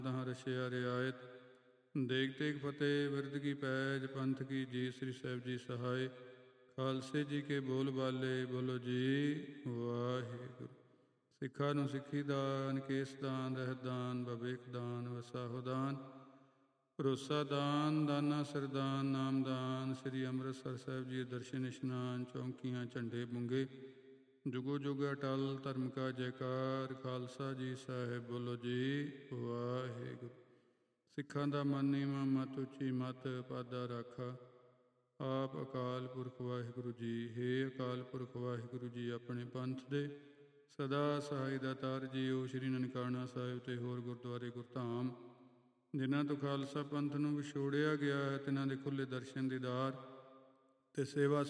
ਤਹਾਂ ਰਸ਼ਿਆ ਰਿਆਇਤ। ਦੇਗ ਤੇਗ ਫਤਿਹ ਬਿਰਧ ਕੀ ਪੈਜ, ਪੰਥ ਕੀ ਜੀ ਸ੍ਰੀ ਸਾਹਿਬ ਜੀ ਸਹਾਇ। ਖਾਲਸੇ ਜੀ ਕੇ ਬੋਲ ਬਾਲੇ, ਬੋਲੋ ਜੀ ਵਾਹਿਗੁਰੂ। ਸਿੱਖਾਂ ਨੂੰ ਸਿੱਖੀ ਦਾਨ, ਕੇਸ ਦਾਨ, ਰਹਿਤ ਦਾਨ, ਭਵਿਖ ਦਾਨ, ਵਸਾਹੋ ਦਾਨ, ਭਰੋਸਾ ਦਾਨ, ਦਾਨਾ ਸਰਦਾਨ, ਨਾਮਦਾਨ। ਸ੍ਰੀ ਅੰਮ੍ਰਿਤਸਰ ਸਾਹਿਬ ਜੀ ਦਰਸ਼ਨ ਇਸ਼ਨਾਨ, ਚੌਂਕੀਆਂ ਝੰਡੇ ਬੁੰਗੇ, ਜੁਗੋ ਜੁਗ ਅਟਲ ਧਰਮ ਕਾ ਜੈਕਾਰ। ਖਾਲਸਾ ਜੀ ਸਾਹਿਬ, ਬੋਲੋ ਜੀ ਵਾਹਿਗੁਰੂ। ਸਿੱਖਾਂ ਦਾ ਮਨ ਨੀਵਾਂ, ਮਤ ਉੱਚੀ, ਮਤ ਪਾਦਾ ਰਾਖਾ। ਆਪ ਅਕਾਲ ਪੁਰਖ ਵਾਹਿਗੁਰੂ ਜੀ। ਹੇ ਅਕਾਲ ਪੁਰਖ ਵਾਹਿਗੁਰੂ ਜੀ, ਆਪਣੇ ਪੰਥ ਦੇ ਸਦਾ ਸਹਾਈ ਦਾਤਾਰ ਜੀਓ। ਸ਼੍ਰੀ ਨਨਕਾਣਾ ਸਾਹਿਬ ਤੇ ਹੋਰ ਗੁਰਦੁਆਰੇ ਗੁਰਧਾਮ ਜਿਨ੍ਹਾਂ ਤੋਂ ਖਾਲਸਾ ਪੰਥ ਨੂੰ ਵਿਛੋੜਿਆ ਗਿਆ ਹੈ, ਤਿਨ੍ਹਾਂ ਦੇ ਖੁੱਲ੍ਹੇ ਦਰਸ਼ਨ ਦੀਦਾਰ ਤੇ ਸੇਵਾ